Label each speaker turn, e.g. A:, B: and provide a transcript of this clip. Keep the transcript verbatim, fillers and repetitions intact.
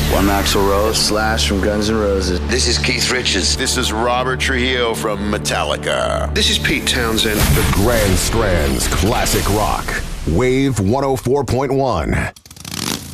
A: I'm Axl Rose, Slash from Guns N' Roses.
B: This is Keith Richards.
C: This is Robert Trujillo from Metallica.
D: This is Pete Townsend.
E: The Grand Strand's Classic Rock. Wave one oh four point one.